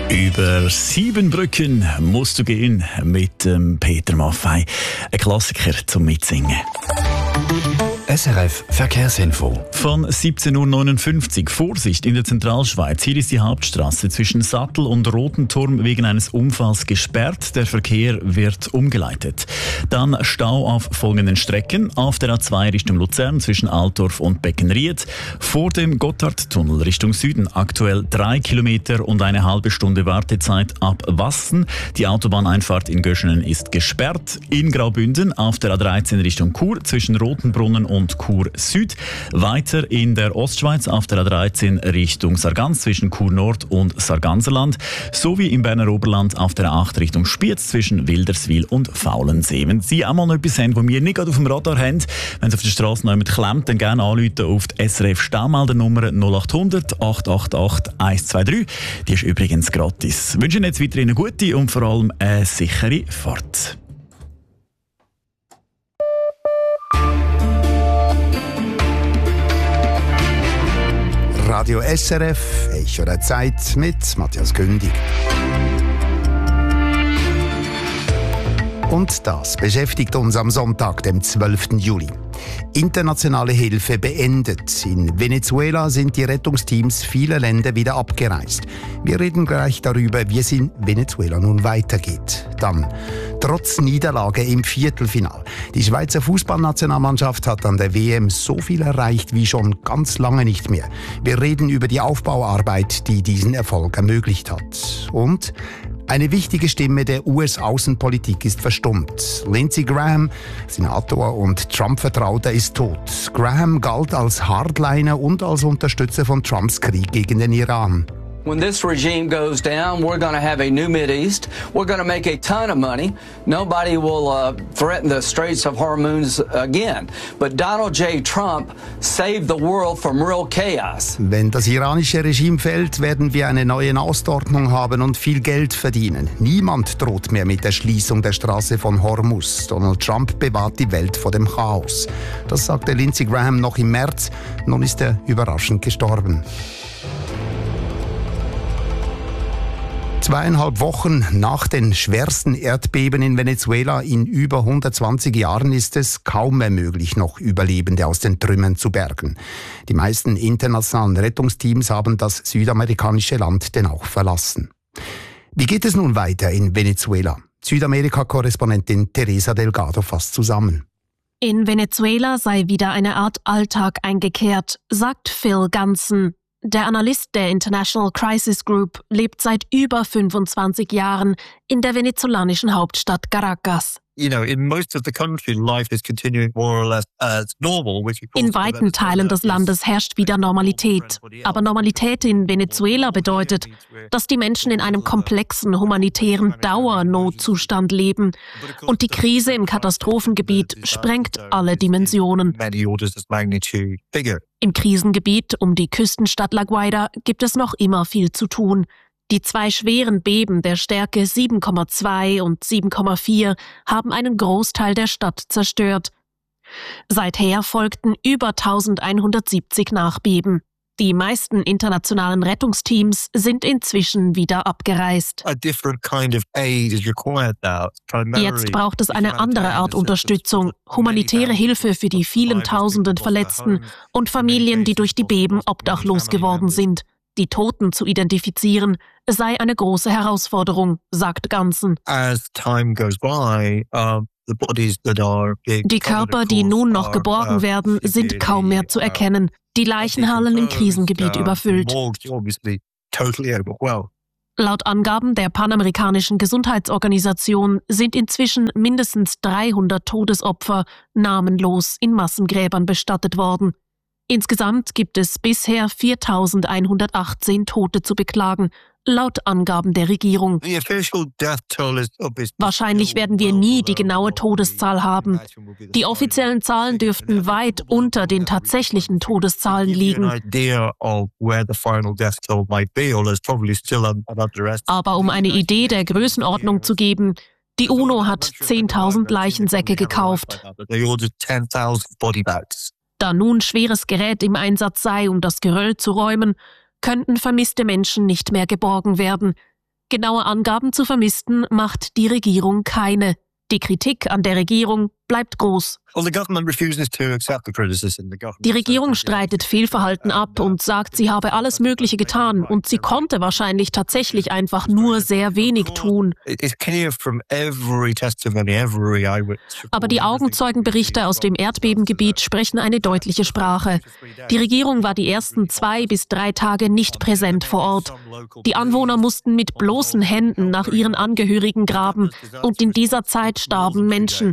Über 7 Brücken musst du gehen mit Peter Maffay. Ein Klassiker zum Mitsingen. SRF Verkehrsinfo. Von 17.59 Uhr. Vorsicht in der Zentralschweiz. Hier ist die Hauptstraße zwischen Sattel und Rotenturm wegen eines Unfalls gesperrt. Der Verkehr wird umgeleitet. Dann Stau auf folgenden Strecken. Auf der A2 Richtung Luzern zwischen Altdorf und Beckenried. Vor dem Gotthardtunnel Richtung Süden aktuell 3 Kilometer und eine halbe Stunde Wartezeit ab Wassen. Die Autobahneinfahrt in Göschenen ist gesperrt. In Graubünden auf der A13 Richtung Chur zwischen Rotenbrunnen und Chur Süd. Weiter in der Ostschweiz auf der A13 Richtung Sargans zwischen Chur Nord und Sarganserland. Sowie im Berner Oberland auf der A8 Richtung Spiez zwischen Wilderswil und Faulensee. Wenn Sie auch mal noch etwas haben, das wir nicht gerade auf dem Radar haben, wenn es auf der Straße noch jemand klemmt, dann gerne anrufen auf die SRF Staumeldernummer 0800 888 123. Die ist übrigens gratis. Ich wünsche Ihnen jetzt weiterhin eine gute und vor allem eine sichere Fahrt. Radio SRF, ist schon eine Zeit mit Matthias Gündig. Und das beschäftigt uns am Sonntag, dem 12. Juli. Internationale Hilfe beendet. In Venezuela sind die Rettungsteams vieler Länder wieder abgereist. Wir reden gleich darüber, wie es in Venezuela nun weitergeht. Dann, trotz Niederlage im Viertelfinal. Die Schweizer Fußballnationalmannschaft hat an der WM so viel erreicht wie schon ganz lange nicht mehr. Wir reden über die Aufbauarbeit, die diesen Erfolg ermöglicht hat. Und eine wichtige Stimme der US-Außenpolitik ist verstummt. Lindsey Graham, Senator und Trump-Vertrauter, ist tot. Graham galt als Hardliner und als Unterstützer von Trumps Krieg gegen den Iran. When this regime goes down, we're going to have a new Mideast. We're going to make a ton of money. Nobody will threaten the Straits of Hormuz again. But Donald J. Trump saved the world from real chaos. Wenn das iranische Regime fällt, werden wir eine neue Nahostordnung haben und viel Geld verdienen. Niemand droht mehr mit der Schließung der Straße von Hormuz. Donald Trump bewahrt die Welt vor dem Chaos. Das sagte Lindsey Graham noch im März. Nun ist er überraschend gestorben. 2,5 Wochen nach den schwersten Erdbeben in Venezuela in über 120 Jahren ist es kaum mehr möglich, noch Überlebende aus den Trümmern zu bergen. Die meisten internationalen Rettungsteams haben das südamerikanische Land denn auch verlassen. Wie geht es nun weiter in Venezuela? Südamerika-Korrespondentin Teresa Delgado fasst zusammen. In Venezuela sei wieder eine Art Alltag eingekehrt, sagt Phil Ganson. Der Analyst der International Crisis Group lebt seit über 25 Jahren in der venezolanischen Hauptstadt Caracas. In weiten Teilen des Landes herrscht wieder Normalität. Aber Normalität in Venezuela bedeutet, dass die Menschen in einem komplexen humanitären Dauernotzustand leben. Und die Krise im Katastrophengebiet sprengt alle Dimensionen. Im Krisengebiet um die Küstenstadt La Guaira gibt es noch immer viel zu tun. Die 2 schweren Beben der Stärke 7,2 und 7,4 haben einen Großteil der Stadt zerstört. Seither folgten über 1170 Nachbeben. Die meisten internationalen Rettungsteams sind inzwischen wieder abgereist. Jetzt braucht es eine andere Art Unterstützung, humanitäre Hilfe für die vielen tausenden Verletzten und Familien, die durch die Beben obdachlos geworden sind. Die Toten zu identifizieren, sei eine große Herausforderung, sagt Ganson. Die Körper, die nun noch geborgen werden, sind kaum mehr zu erkennen. Die Leichenhallen im Krisengebiet überfüllt. Laut Angaben der Panamerikanischen Gesundheitsorganisation sind inzwischen mindestens 300 Todesopfer namenlos in Massengräbern bestattet worden. Insgesamt gibt es bisher 4.118 Tote zu beklagen, laut Angaben der Regierung. Wahrscheinlich werden wir nie die genaue Todeszahl haben. Die offiziellen Zahlen dürften weit unter den tatsächlichen Todeszahlen liegen. Aber um eine Idee der Größenordnung zu geben, die UNO hat 10.000 Leichensäcke gekauft. Da nun schweres Gerät im Einsatz sei, um das Geröll zu räumen, könnten vermisste Menschen nicht mehr geborgen werden. Genaue Angaben zu Vermissten macht die Regierung keine. Die Kritik an der Regierung bleibt groß. Die Regierung streitet Fehlverhalten ab und sagt, sie habe alles Mögliche getan und sie konnte wahrscheinlich tatsächlich einfach nur sehr wenig tun. Aber die Augenzeugenberichte aus dem Erdbebengebiet sprechen eine deutliche Sprache. Die Regierung war die ersten 2 bis 3 Tage nicht präsent vor Ort. Die Anwohner mussten mit bloßen Händen nach ihren Angehörigen graben und in dieser Zeit starben Menschen.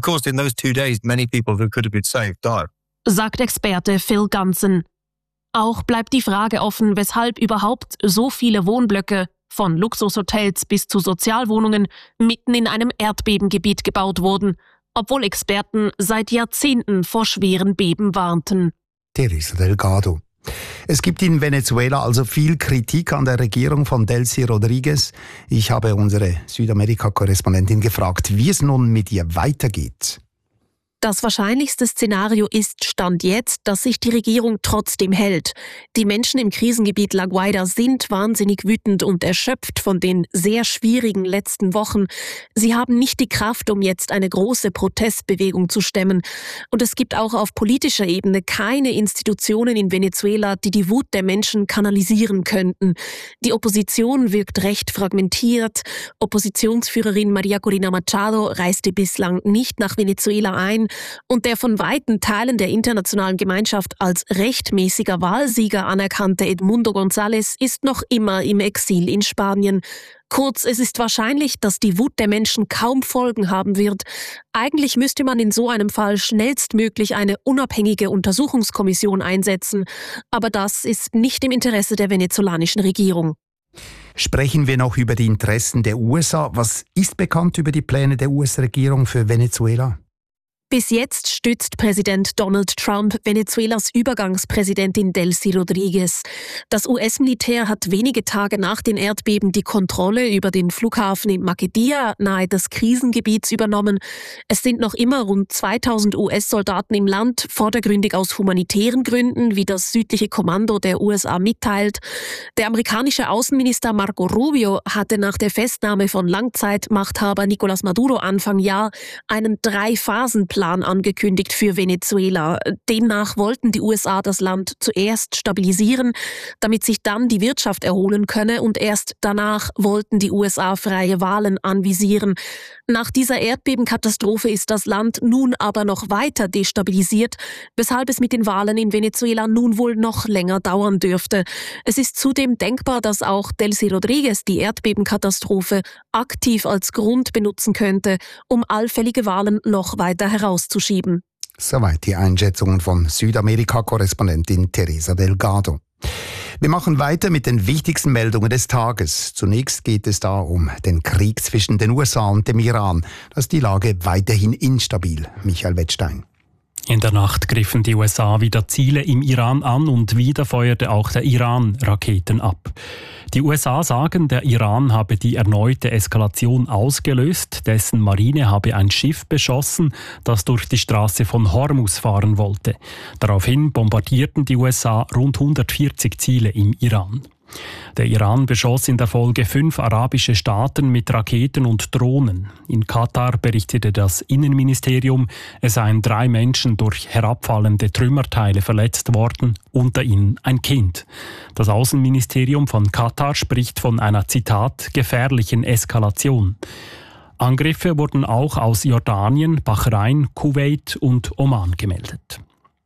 Sagt Experte Phil Gunson. Auch bleibt die Frage offen, weshalb überhaupt so viele Wohnblöcke, von Luxushotels bis zu Sozialwohnungen, mitten in einem Erdbebengebiet gebaut wurden, obwohl Experten seit Jahrzehnten vor schweren Beben warnten. Teresa Delgado. Es gibt in Venezuela also viel Kritik an der Regierung von Delcy Rodriguez. Ich habe unsere Südamerika-Korrespondentin gefragt, wie es nun mit ihr weitergeht. Das wahrscheinlichste Szenario ist Stand jetzt, dass sich die Regierung trotzdem hält. Die Menschen im Krisengebiet La Guaira sind wahnsinnig wütend und erschöpft von den sehr schwierigen letzten Wochen. Sie haben nicht die Kraft, um jetzt eine große Protestbewegung zu stemmen. Und es gibt auch auf politischer Ebene keine Institutionen in Venezuela, die die Wut der Menschen kanalisieren könnten. Die Opposition wirkt recht fragmentiert. Oppositionsführerin María Corina Machado reiste bislang nicht nach Venezuela ein. Und der von weiten Teilen der internationalen Gemeinschaft als rechtmäßiger Wahlsieger anerkannte Edmundo González ist noch immer im Exil in Spanien. Kurz, es ist wahrscheinlich, dass die Wut der Menschen kaum Folgen haben wird. Eigentlich müsste man in so einem Fall schnellstmöglich eine unabhängige Untersuchungskommission einsetzen. Aber das ist nicht im Interesse der venezolanischen Regierung. Sprechen wir noch über die Interessen der USA. Was ist bekannt über die Pläne der US-Regierung für Venezuela? Bis jetzt stützt Präsident Donald Trump Venezuelas Übergangspräsidentin Delcy Rodriguez. Das US-Militär hat wenige Tage nach den Erdbeben die Kontrolle über den Flughafen in Maqui nahe des Krisengebiets übernommen. Es sind noch immer rund 2000 US-Soldaten im Land, vordergründig aus humanitären Gründen, wie das südliche Kommando der USA mitteilt. Der amerikanische Außenminister Marco Rubio hatte nach der Festnahme von Langzeitmachthaber Nicolás Maduro Anfang Jahr einen 3-Phasen-Plan angekündigt für Venezuela. Demnach wollten die USA das Land zuerst stabilisieren, damit sich dann die Wirtschaft erholen könne, und erst danach wollten die USA freie Wahlen anvisieren. Nach dieser Erdbebenkatastrophe ist das Land nun aber noch weiter destabilisiert, weshalb es mit den Wahlen in Venezuela nun wohl noch länger dauern dürfte. Es ist zudem denkbar, dass auch Delcy Rodriguez die Erdbebenkatastrophe aktiv als Grund benutzen könnte, um allfällige Wahlen noch weiter herauszuschieben. Soweit die Einschätzungen von Südamerika-Korrespondentin Teresa Delgado. Wir machen weiter mit den wichtigsten Meldungen des Tages. Zunächst geht es da um den Krieg zwischen den USA und dem Iran. Da ist die Lage weiterhin instabil. Michael Wettstein. In der Nacht griffen die USA wieder Ziele im Iran an und wieder feuerte auch der Iran Raketen ab. Die USA sagen, der Iran habe die erneute Eskalation ausgelöst, dessen Marine habe ein Schiff beschossen, das durch die Straße von Hormuz fahren wollte. Daraufhin bombardierten die USA rund 140 Ziele im Iran. Der Iran beschoss in der Folge 5 arabische Staaten mit Raketen und Drohnen. In Katar berichtete das Innenministerium, es seien 3 Menschen durch herabfallende Trümmerteile verletzt worden, unter ihnen ein Kind. Das Außenministerium von Katar spricht von einer, Zitat, gefährlichen Eskalation. Angriffe wurden auch aus Jordanien, Bahrain, Kuwait und Oman gemeldet.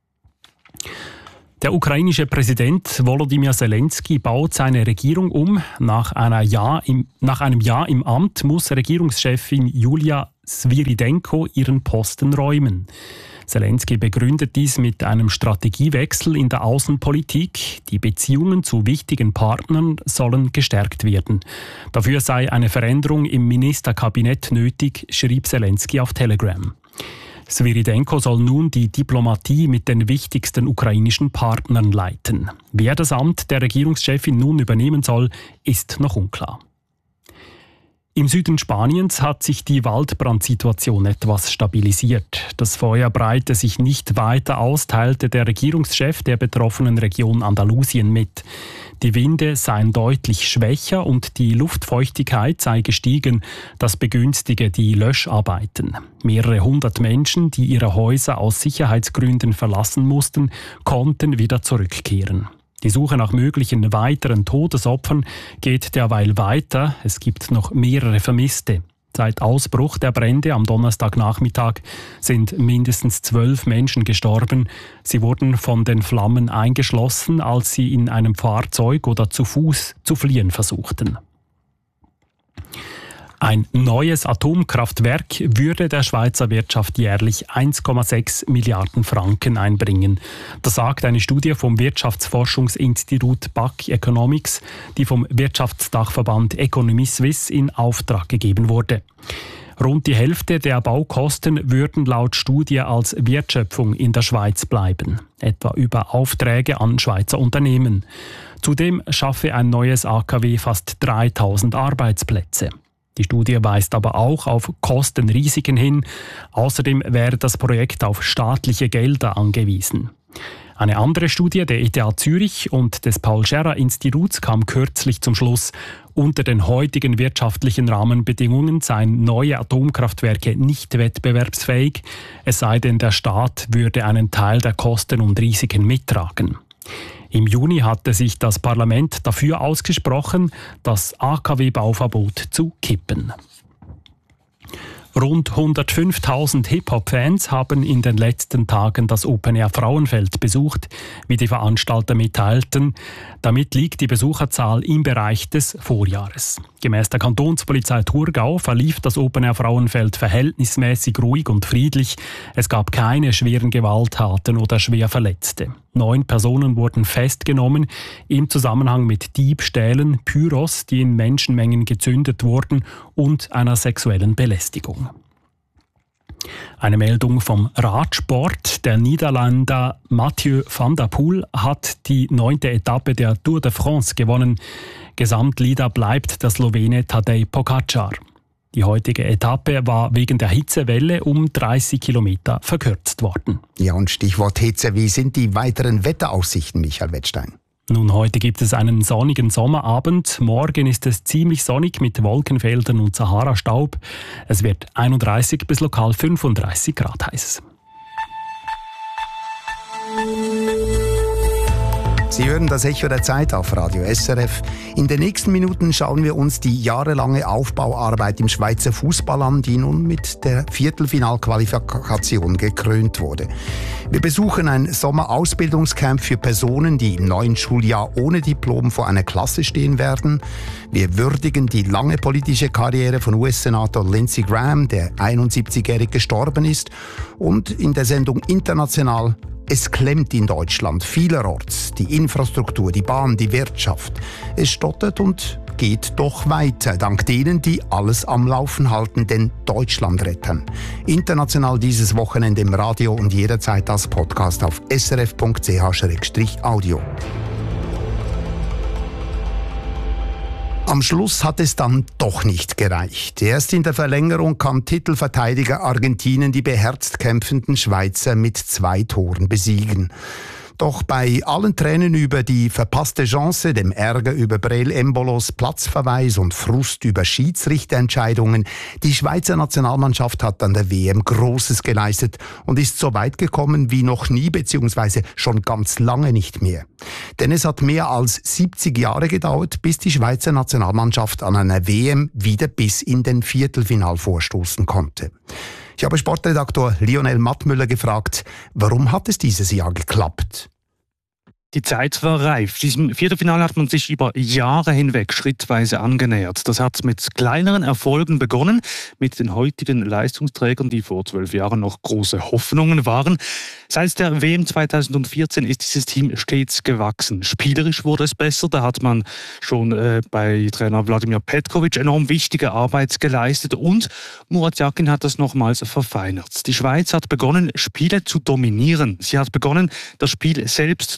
Der ukrainische Präsident Volodymyr Zelensky baut seine Regierung um. Nach einem Jahr im Amt muss Regierungschefin Julia Sviridenko ihren Posten räumen. Zelensky begründet dies mit einem Strategiewechsel in der Außenpolitik. Die Beziehungen zu wichtigen Partnern sollen gestärkt werden. Dafür sei eine Veränderung im Ministerkabinett nötig, schrieb Zelensky auf Telegram. Sviridenko soll nun die Diplomatie mit den wichtigsten ukrainischen Partnern leiten. Wer das Amt der Regierungschefin nun übernehmen soll, ist noch unklar. Im Süden Spaniens hat sich die Waldbrandsituation etwas stabilisiert. Das Feuer breite sich nicht weiter aus, teilte der Regierungschef der betroffenen Region Andalusien mit. Die Winde seien deutlich schwächer und die Luftfeuchtigkeit sei gestiegen. Das begünstige die Löscharbeiten. Mehrere hundert Menschen, die ihre Häuser aus Sicherheitsgründen verlassen mussten, konnten wieder zurückkehren. Die Suche nach möglichen weiteren Todesopfern geht derweil weiter. Es gibt noch mehrere Vermisste. Seit Ausbruch der Brände am Donnerstagnachmittag sind mindestens 12 Menschen gestorben. Sie wurden von den Flammen eingeschlossen, als sie in einem Fahrzeug oder zu Fuß zu fliehen versuchten. Ein neues Atomkraftwerk würde der Schweizer Wirtschaft jährlich 1,6 Milliarden Franken einbringen. Das sagt eine Studie vom Wirtschaftsforschungsinstitut BAC Economics, die vom Wirtschaftsdachverband Economy Suisse in Auftrag gegeben wurde. Rund die Hälfte der Baukosten würden laut Studie als Wertschöpfung in der Schweiz bleiben, etwa über Aufträge an Schweizer Unternehmen. Zudem schaffe ein neues AKW fast 3000 Arbeitsplätze. Die Studie weist aber auch auf Kostenrisiken hin. Außerdem wäre das Projekt auf staatliche Gelder angewiesen. Eine andere Studie der ETH Zürich und des Paul-Scherrer-Instituts kam kürzlich zum Schluss, unter den heutigen wirtschaftlichen Rahmenbedingungen seien neue Atomkraftwerke nicht wettbewerbsfähig, es sei denn, der Staat würde einen Teil der Kosten und Risiken mittragen. Im Juni hatte sich das Parlament dafür ausgesprochen, das AKW-Bauverbot zu kippen. Rund 105.000 Hip-Hop-Fans haben in den letzten Tagen das Open-Air Frauenfeld besucht, wie die Veranstalter mitteilten. Damit liegt die Besucherzahl im Bereich des Vorjahres. Gemäss der Kantonspolizei Thurgau verlief das Open-Air Frauenfeld verhältnismäßig ruhig und friedlich. Es gab keine schweren Gewalttaten oder Schwerverletzte. 9 Personen wurden festgenommen im Zusammenhang mit Diebstählen, Pyros, die in Menschenmengen gezündet wurden, und einer sexuellen Belästigung. Eine Meldung vom Radsport. Der Niederländer Mathieu van der Poel hat die 9. Etappe der Tour de France gewonnen. Gesamtleader bleibt der Slowene Tadej Pogačar. Die heutige Etappe war wegen der Hitzewelle um 30 Kilometer verkürzt worden. Ja, und Stichwort Hitze. Wie sind die weiteren Wetteraussichten, Michael Wettstein? Nun, heute gibt es einen sonnigen Sommerabend. Morgen ist es ziemlich sonnig mit Wolkenfeldern und Sahara-Staub. Es wird 31 bis lokal 35 Grad heiß. Sie hören das Echo der Zeit auf Radio SRF. In den nächsten Minuten schauen wir uns die jahrelange Aufbauarbeit im Schweizer Fußball an, die nun mit der Viertelfinalqualifikation gekrönt wurde. Wir besuchen ein Sommerausbildungscamp für Personen, die im neuen Schuljahr ohne Diplom vor einer Klasse stehen werden. Wir würdigen die lange politische Karriere von US-Senator Lindsey Graham, der 71-jährig gestorben ist. Und in der Sendung International: Es klemmt in Deutschland vielerorts. Die Infrastruktur, die Bahn, die Wirtschaft. Es stottert und geht doch weiter, dank denen, die alles am Laufen halten, den Deutschland retten. International dieses Wochenende im Radio und jederzeit als Podcast auf srf.ch/audio. Am Schluss hat es dann doch nicht gereicht. Erst in der Verlängerung kann Titelverteidiger Argentinien die beherzt kämpfenden Schweizer mit 2 Toren besiegen. Doch bei allen Tränen über die verpasste Chance, dem Ärger über Breel Embolos Platzverweis und Frust über Schiedsrichterentscheidungen, die Schweizer Nationalmannschaft hat an der WM Großes geleistet und ist so weit gekommen wie noch nie bzw. schon ganz lange nicht mehr. Denn es hat mehr als 70 Jahre gedauert, bis die Schweizer Nationalmannschaft an einer WM wieder bis in den Viertelfinal vorstoßen konnte. Ich habe Sportredaktor Lionel Mattmüller gefragt, warum hat es dieses Jahr geklappt? Die Zeit war reif. Diesem Viertelfinale hat man sich über Jahre hinweg schrittweise angenähert. Das hat mit kleineren Erfolgen begonnen, mit den heutigen Leistungsträgern, die vor 12 Jahren noch große Hoffnungen waren. Seit der WM 2014 ist dieses Team stets gewachsen. Spielerisch wurde es besser. Da hat man schon bei Trainer Wladimir Petkovic enorm wichtige Arbeit geleistet. Und Murat Yakin hat das nochmals verfeinert. Die Schweiz hat begonnen, Spiele zu dominieren. Sie hat begonnen, das Spiel selbst zu gestalten.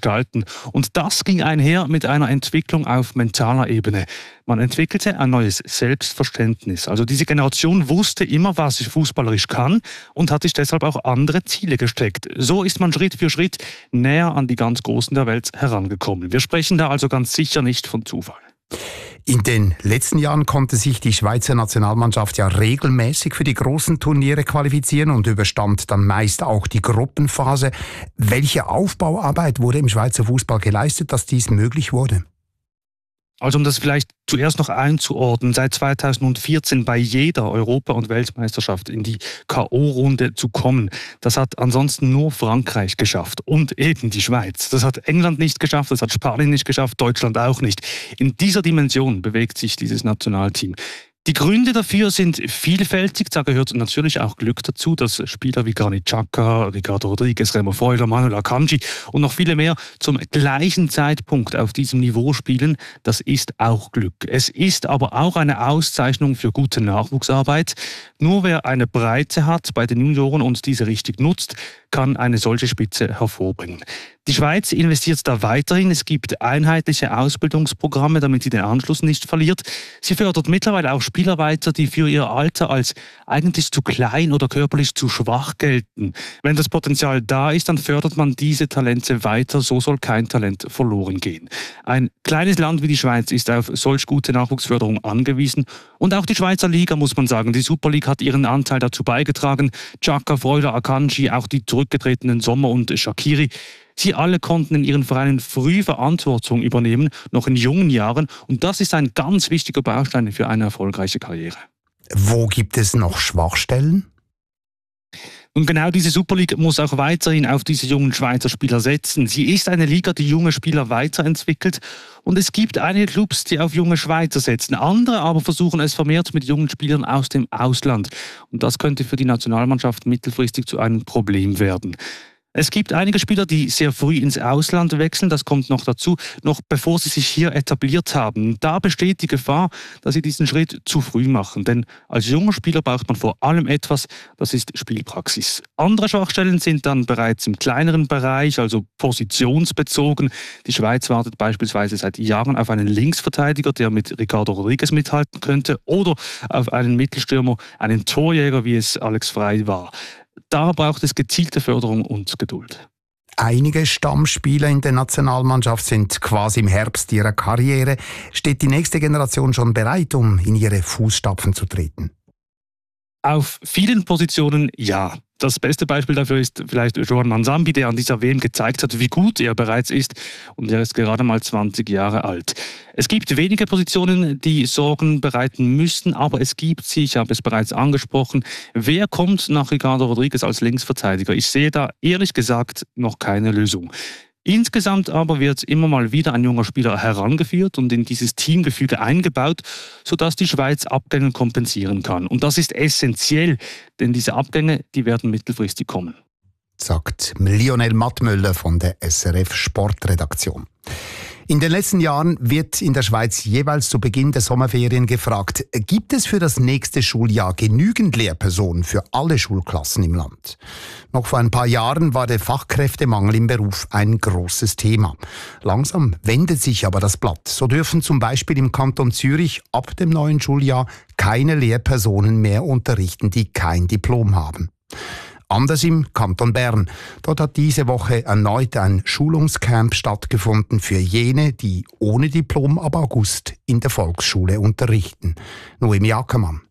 gestalten. Und das ging einher mit einer Entwicklung auf mentaler Ebene. Man entwickelte ein neues Selbstverständnis. Also diese Generation wusste immer, was sie fußballerisch kann und hat sich deshalb auch andere Ziele gesteckt. So ist man Schritt für Schritt näher an die ganz Großen der Welt herangekommen. Wir sprechen da also ganz sicher nicht von Zufall. In den letzten Jahren konnte sich die Schweizer Nationalmannschaft ja regelmäßig für die großen Turniere qualifizieren und überstand dann meist auch die Gruppenphase. Welche Aufbauarbeit wurde im Schweizer Fußball geleistet, dass dies möglich wurde? Also um das vielleicht zuerst noch einzuordnen, seit 2014 bei jeder Europa- und Weltmeisterschaft in die K.O.-Runde zu kommen, das hat ansonsten nur Frankreich geschafft und eben die Schweiz. Das hat England nicht geschafft, das hat Spanien nicht geschafft, Deutschland auch nicht. In dieser Dimension bewegt sich dieses Nationalteam. Die Gründe dafür sind vielfältig, da gehört natürlich auch Glück dazu, dass Spieler wie Granit Xhaka, Ricardo Rodriguez, Remo Freuler, Manuel Akanji und noch viele mehr zum gleichen Zeitpunkt auf diesem Niveau spielen. Das ist auch Glück. Es ist aber auch eine Auszeichnung für gute Nachwuchsarbeit. Nur wer eine Breite hat bei den Junioren und diese richtig nutzt, kann eine solche Spitze hervorbringen. Die Schweiz investiert da weiterhin. Es gibt einheitliche Ausbildungsprogramme, damit sie den Anschluss nicht verliert. Sie fördert mittlerweile auch Spieler weiter, die für ihr Alter als eigentlich zu klein oder körperlich zu schwach gelten. Wenn das Potenzial da ist, dann fördert man diese Talente weiter. So soll kein Talent verloren gehen. Ein kleines Land wie die Schweiz ist auf solch gute Nachwuchsförderung angewiesen. Und auch die Schweizer Liga, muss man sagen. Die Super League hat ihren Anteil dazu beigetragen. Xhaka, Freuler, Akanji, auch die zurückgetretenen Sommer und Shaqiri. Sie alle konnten in ihren Vereinen früh Verantwortung übernehmen, noch in jungen Jahren. Und das ist ein ganz wichtiger Baustein für eine erfolgreiche Karriere. Wo gibt es noch Schwachstellen? Und genau diese Super League muss auch weiterhin auf diese jungen Schweizer Spieler setzen. Sie ist eine Liga, die junge Spieler weiterentwickelt. Und es gibt einige Clubs, die auf junge Schweizer setzen. Andere aber versuchen es vermehrt mit jungen Spielern aus dem Ausland. Und das könnte für die Nationalmannschaft mittelfristig zu einem Problem werden. Es gibt einige Spieler, die sehr früh ins Ausland wechseln, das kommt noch dazu, noch bevor sie sich hier etabliert haben. Da besteht die Gefahr, dass sie diesen Schritt zu früh machen, denn als junger Spieler braucht man vor allem etwas, das ist Spielpraxis. Andere Schwachstellen sind dann bereits im kleineren Bereich, also positionsbezogen. Die Schweiz wartet beispielsweise seit Jahren auf einen Linksverteidiger, der mit Ricardo Rodriguez mithalten könnte, oder auf einen Mittelstürmer, einen Torjäger, wie es Alex Frey war. Da braucht es gezielte Förderung und Geduld. Einige Stammspieler in der Nationalmannschaft sind quasi im Herbst ihrer Karriere. Steht die nächste Generation schon bereit, um in ihre Fußstapfen zu treten? Auf vielen Positionen ja. Das beste Beispiel dafür ist vielleicht Joan Manzambi, der an dieser WM gezeigt hat, wie gut er bereits ist. Und er ist gerade mal 20 Jahre alt. Es gibt wenige Positionen, die Sorgen bereiten müssen, aber es gibt sie, ich habe es bereits angesprochen. Wer kommt nach Ricardo Rodriguez als Linksverteidiger? Ich sehe da ehrlich gesagt noch keine Lösung. Insgesamt aber wird immer mal wieder ein junger Spieler herangeführt und in dieses Teamgefüge eingebaut, sodass die Schweiz Abgänge kompensieren kann. Und das ist essentiell, denn diese Abgänge, die werden mittelfristig kommen. Sagt Lionel Mattmüller von der SRF Sportredaktion. In den letzten Jahren wird in der Schweiz jeweils zu Beginn der Sommerferien gefragt, gibt es für das nächste Schuljahr genügend Lehrpersonen für alle Schulklassen im Land? Noch vor ein paar Jahren war der Fachkräftemangel im Beruf ein großes Thema. Langsam wendet sich aber das Blatt. So dürfen zum Beispiel im Kanton Zürich ab dem neuen Schuljahr keine Lehrpersonen mehr unterrichten, die kein Diplom haben. Anders im Kanton Bern. Dort hat diese Woche erneut ein Schulungscamp stattgefunden für jene, die ohne Diplom ab August in der Volksschule unterrichten. Noemi Ackermann.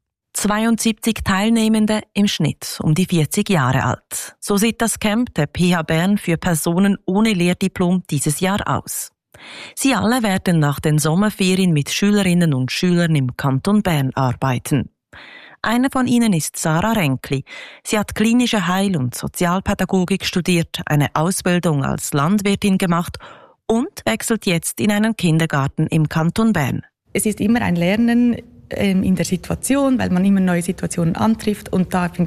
72 Teilnehmende im Schnitt, um die 40 Jahre alt. So sieht das Camp der PH Bern für Personen ohne Lehrdiplom dieses Jahr aus. Sie alle werden nach den Sommerferien mit Schülerinnen und Schülern im Kanton Bern arbeiten. Eine von ihnen ist Sarah Renkli. Sie hat klinische Heil- und Sozialpädagogik studiert, eine Ausbildung als Landwirtin gemacht und wechselt jetzt in einen Kindergarten im Kanton Bern. Es ist immer ein Lernen in der Situation, weil man immer neue Situationen antrifft und da im